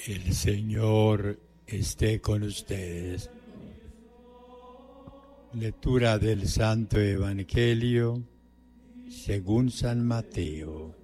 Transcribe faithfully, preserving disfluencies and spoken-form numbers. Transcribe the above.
El Señor esté con ustedes. Lectura del Santo Evangelio según San Mateo.